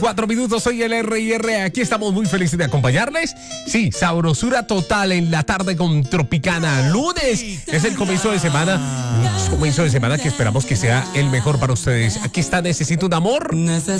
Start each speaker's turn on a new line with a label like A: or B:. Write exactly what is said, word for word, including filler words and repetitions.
A: Cuatro minutos, soy el R y R. Aquí estamos muy felices de acompañarles. Sí, sabrosura total en la tarde con Tropicana. Lunes es el comienzo de semana. Es un comienzo de semana que esperamos que sea el mejor para ustedes. Aquí está Necesito un Amor.